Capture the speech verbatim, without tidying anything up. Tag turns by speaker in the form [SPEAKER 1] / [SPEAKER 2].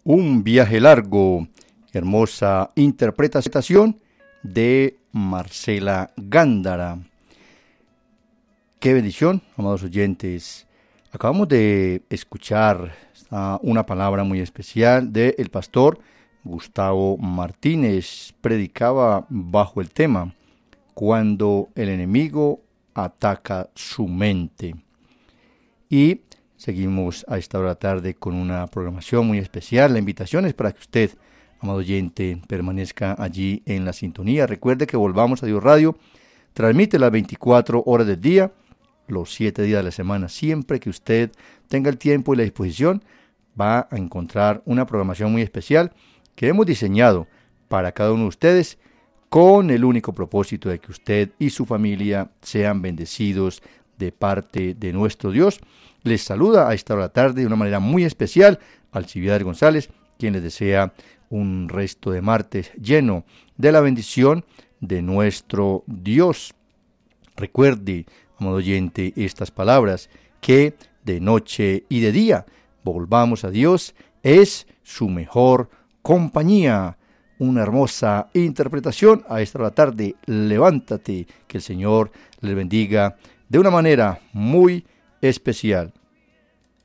[SPEAKER 1] Un viaje largo, hermosa interpretación de Marcela Gándara. Qué bendición, amados oyentes. Acabamos de escuchar uh, una palabra muy especial del pastor Gustavo Martínez. Predicaba bajo el tema Cuando el enemigo ataca su mente. Y seguimos a esta hora de la tarde con una programación muy especial. La invitación es para que usted, amado oyente, permanezca allí en la sintonía. Recuerde que Volvamos a Dios Radio transmite las veinticuatro horas del día, los siete días de la semana. Siempre que usted tenga el tiempo y la disposición, va a encontrar una programación muy especial que hemos diseñado para cada uno de ustedes con el único propósito de que usted y su familia sean bendecidos de parte de nuestro Dios. Les saluda a esta hora de la tarde de una manera muy especial Alcibiades González, quien les desea un resto de martes lleno de la bendición de nuestro Dios. Recuerde, amado oyente, estas palabras, que de noche y de día volvamos a Dios, es su mejor compañía. Una hermosa interpretación a esta hora de la tarde. Levántate, que el Señor les bendiga de una manera muy especial.